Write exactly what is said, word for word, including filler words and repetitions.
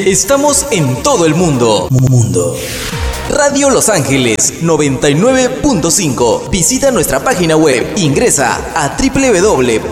Estamos en todo el mundo. Mundo. Radio Los Ángeles noventa y nueve punto cinco. Visita nuestra página web. Ingresa a doble u doble u doble u